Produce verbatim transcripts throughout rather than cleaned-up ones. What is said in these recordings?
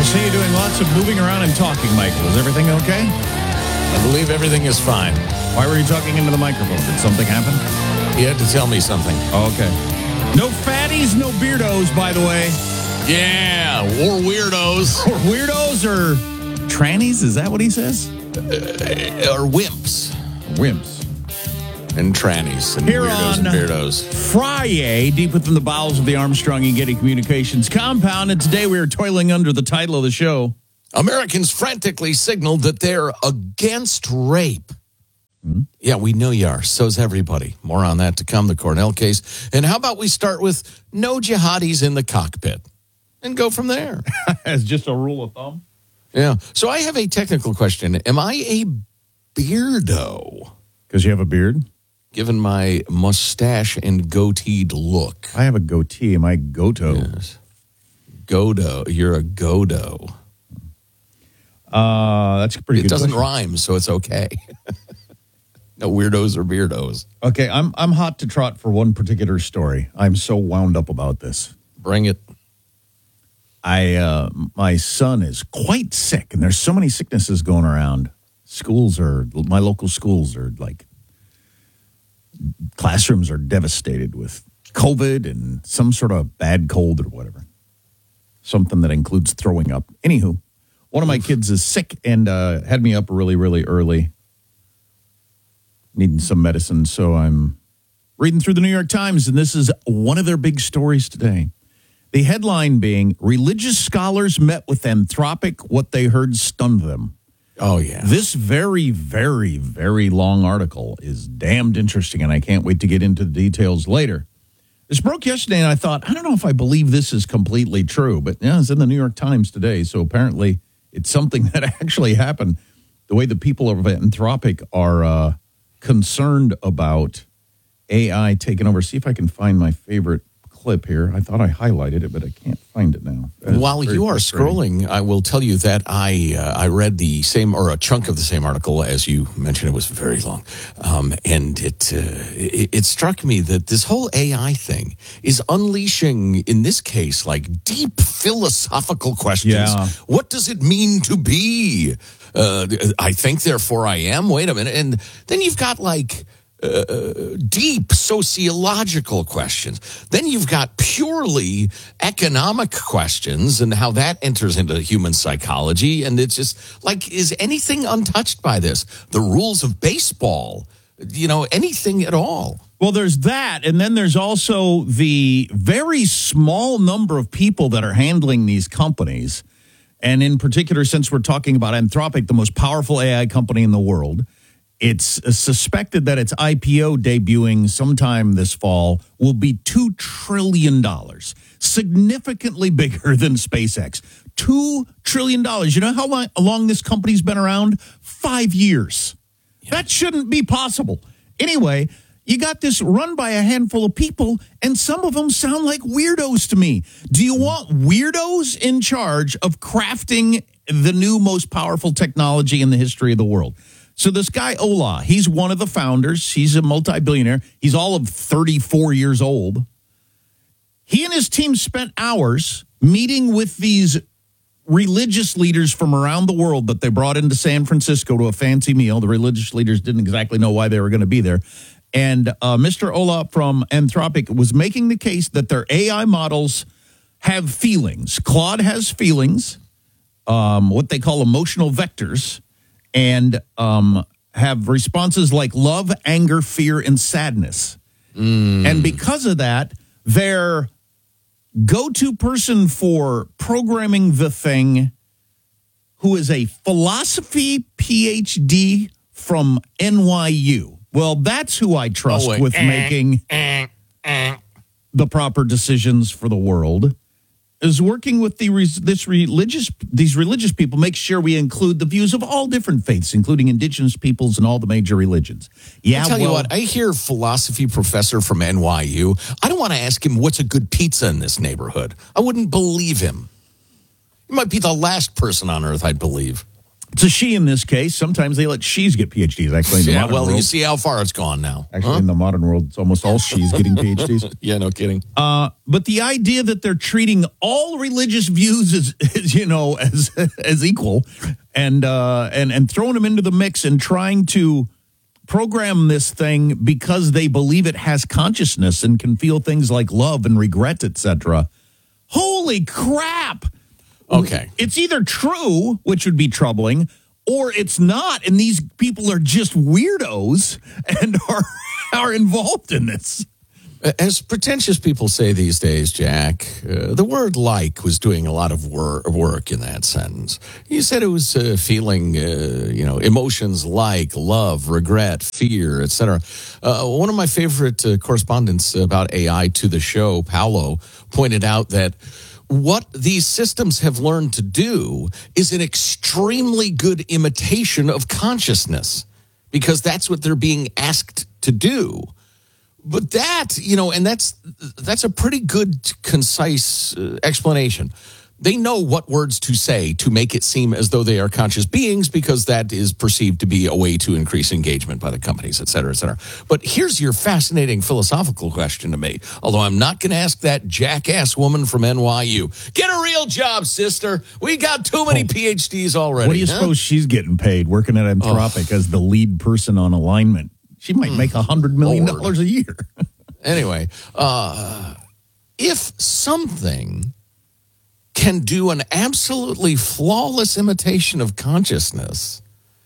see you doing lots of moving around and talking, Michael. Is everything okay? I believe everything is fine. Why were you talking into the microphone? Did something happen? You had to tell me something. Oh, okay. No fatties, no beardos, by the way. Yeah, or weirdos. Or weirdos or trannies, is that what he says? Uh, or wimps. Wimps. And trannies and Here weirdos on and beardos. Friday, deep within the bowels of the Armstrong and Getty Communications compound, and today we are toiling under the title of the show. Americans frantically signaled that they're against rape. Mm-hmm. Yeah, we know you are. So's everybody. More on that to come, the Cornell case. And how about we start with no jihadis in the cockpit and go from there? As just a rule of thumb? Yeah. So I have a technical question. Am I a beardo? Because you have a beard? Given my mustache and goateed look. I have a goatee. Am I goto? Yes. Godo. You're a godo. Uh, that's a pretty it good It doesn't question. rhyme, so it's okay. No weirdos or beardos. Okay, I'm I'm hot to trot for one particular story. I'm so wound up about this. Bring it. I uh, my son is quite sick, and there's so many sicknesses going around. Schools are, my local schools are like, classrooms are devastated with COVID and some sort of bad cold or whatever. Something that includes throwing up. Anywho, one of my kids is sick and uh, had me up really, really early, needing some medicine. So I'm reading through the New York Times, and this is one of their big stories today. The headline being, religious scholars met with Anthropic. What they heard stunned them. Oh, yeah. This very, very, very long article is damned interesting, and I can't wait to get into the details later. This broke yesterday, and I thought, I don't know if I believe this is completely true, but yeah, it's in the New York Times today, so apparently it's something that actually happened. The way the people of Anthropic are uh, concerned about A I taking over. See if I can find my favorite clip here. I thought I highlighted it, but I can't find it now. While you are scrolling, I will tell you that I uh, I read the same, or a chunk of the same article, as you mentioned. It was very long, um, and it, uh, it it struck me that this whole A I thing is unleashing, in this case, like deep philosophical questions. Yeah. What does it mean to be? Uh, I think, therefore I am. Wait a minute, and then you've got like. Uh, deep sociological questions. Then you've got purely economic questions and how that enters into human psychology. And it's just like, is anything untouched by this? The rules of baseball, you know, anything at all. Well, there's that. And then there's also the very small number of people that are handling these companies. And in particular, since we're talking about Anthropic, the most powerful A I company in the world, it's suspected that its I P O debuting sometime this fall will be two trillion dollars, significantly bigger than SpaceX. two trillion dollars. You know how long, long this company's been around? Five years. Yeah. That shouldn't be possible. Anyway, you got this run by a handful of people, and some of them sound like weirdos to me. Do you want weirdos in charge of crafting the new most powerful technology in the history of the world? So this guy, Ola, he's one of the founders. He's a multi-billionaire. He's all of thirty-four years old. He and his team spent hours meeting with these religious leaders from around the world that they brought into San Francisco to a fancy meal. The religious leaders didn't exactly know why they were going to be there. And uh, Mister Ola from Anthropic was making the case that their A I models have feelings. Claude has feelings, um, what they call emotional vectors, and um, have responses like love, anger, fear, and sadness. Mm. And because of that, their go-to person for programming the thing, who is a philosophy P H D from N Y U. Well, that's who I trust oh, with eh, making eh, eh. the proper decisions for the world. Is working with the this religious these religious people, make sure we include the views of all different faiths, including indigenous peoples and all the major religions. Yeah, I'll tell well, you what, I hear philosophy professor from N Y U. I don't want to ask him what's a good pizza in this neighborhood. I wouldn't believe him. He might be the last person on earth I'd believe. It's a she in this case. Sometimes they let she's get P H Ds. Actually, in the Yeah, modern well, world, you see how far it's gone now. actually huh? in the modern world, it's almost all she's getting P H Ds. Yeah, no kidding. Uh, but the idea that they're treating all religious views as, as you know, as as equal, and uh, and and throwing them into the mix and trying to program this thing because they believe it has consciousness and can feel things like love and regret, et cetera. Holy crap! Okay. It's either true, which would be troubling, or it's not, and these people are just weirdos and are are involved in this. As pretentious people say these days, Jack, uh, the word like was doing a lot of wor- work in that sentence. You said it was uh, feeling, uh, you know, emotions like love, regret, fear, et cetera. Uh, one of my favorite uh, correspondents about A I to the show, Paolo, pointed out that what these systems have learned to do is an extremely good imitation of consciousness, because that's what they're being asked to do. But that, you know, and that's that's a pretty good, concise uh, explanation. They know what words to say to make it seem as though they are conscious beings, because that is perceived to be a way to increase engagement by the companies, et cetera, et cetera. But here's your fascinating philosophical question to me, although I'm not going to ask that jackass woman from N Y U. Get a real job, sister. We got too many P H Ds already. What do you huh? suppose she's getting paid working at Anthropic oh. as the lead person on alignment? She might make a hundred million dollars a year. Anyway, uh, if something can do an absolutely flawless imitation of consciousness,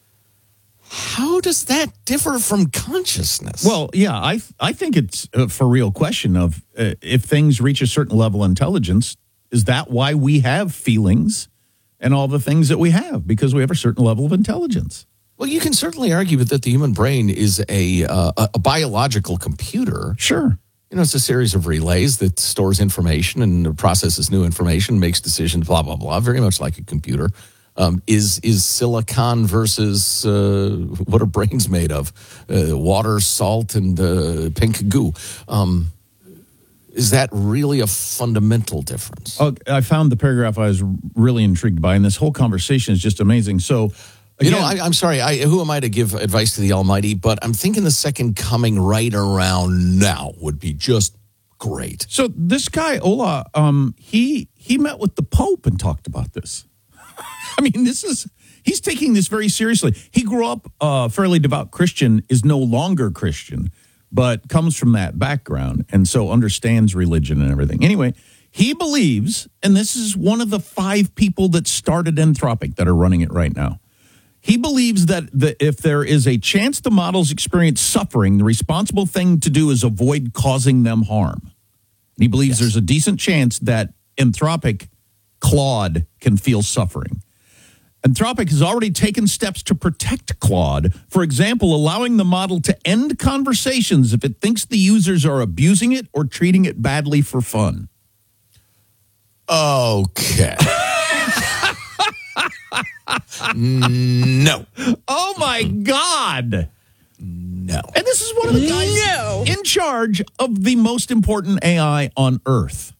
how does that differ from consciousness? Well, yeah, I I think it's a for real question of uh, if things reach a certain level of intelligence, is that why we have feelings and all the things that we have? Because we have a certain level of intelligence. Well, you can certainly argue that the human brain is a uh, a biological computer. Sure. You know, it's a series of relays that stores information and processes new information, makes decisions, blah, blah, blah, very much like a computer. Um, is is silicon versus uh, what are brains made of? Uh, water, salt, and uh, pink goo. Um, is that really a fundamental difference? Oh, I found the paragraph I was really intrigued by, and this whole conversation is just amazing. So, Again, you know, I, I'm sorry. I, who am I to give advice to the Almighty? But I'm thinking the second coming right around now would be just great. So this guy Ola, um, he he met with the Pope and talked about this. I mean, this is he's taking this very seriously. He grew up a uh, fairly devout Christian, is no longer Christian, but comes from that background, and so understands religion and everything. Anyway, he believes, and this is one of the five people that started Anthropic that are running it right now. He believes that the, if there is a chance the models experience suffering, the responsible thing to do is avoid causing them harm. He believes yes. there's a decent chance that Anthropic Claude can feel suffering. Anthropic has already taken steps to protect Claude, for example, allowing the model to end conversations if it thinks the users are abusing it or treating it badly for fun. Okay. No. Oh, my God. No. And this is one of the guys no. in charge of the most important A I on Earth.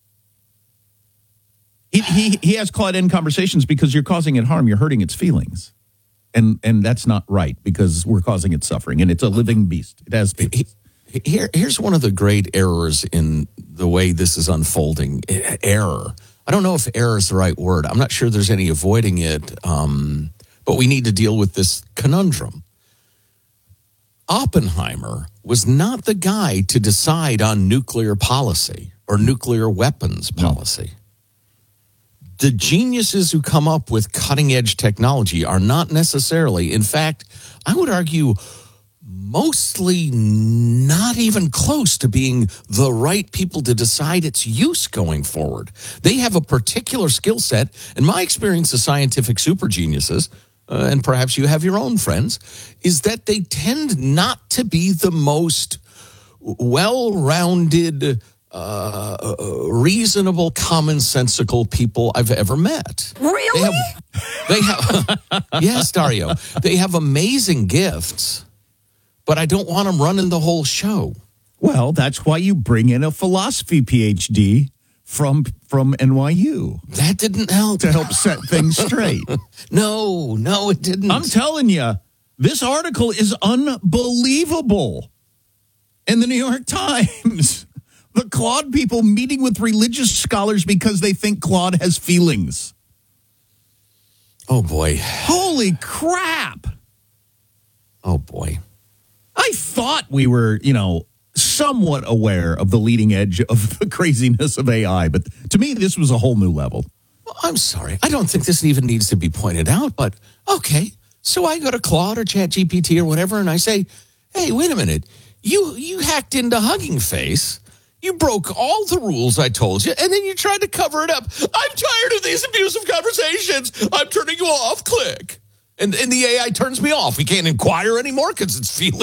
He, he, he has Claude end conversations because you're causing it harm. You're hurting its feelings. And and that's not right because we're causing it suffering. And it's a living beast. It has feelings. Here, here's one of the great errors in the way this is unfolding. Error. I don't know if error is the right word. I'm not sure there's any avoiding it, um, but we need to deal with this conundrum. Oppenheimer was not the guy to decide on nuclear policy or nuclear weapons policy. No. The geniuses who come up with cutting-edge technology are not necessarily, in fact, I would argue, mostly not even close to being the right people to decide its use going forward. They have a particular skill set. In my experience as scientific super geniuses, uh, and perhaps you have your own friends, is that they tend not to be the most well-rounded, uh, reasonable, commonsensical people I've ever met. Really? They have, they have yes, Dario. They have amazing gifts, but I don't want them running the whole show. Well, that's why you bring in a philosophy P H D from from N Y U That didn't help. to help set things straight. No, no, it didn't. I'm telling you, this article is unbelievable. In the New York Times, the Claude people meeting with religious scholars because they think Claude has feelings. Oh, boy. Holy crap. Oh, boy. I thought we were, you know, somewhat aware of the leading edge of the craziness of A I, but to me, this was a whole new level. Well, I'm sorry. I don't think this even needs to be pointed out, but okay. So I go to Claude or ChatGPT or whatever, and I say, hey, wait a minute. You you hacked into Hugging Face. You broke all the rules I told you, and then you tried to cover it up. I'm tired of these abusive conversations. I'm turning you off. Click. And, and the A I turns me off. We can't inquire anymore because it's feeling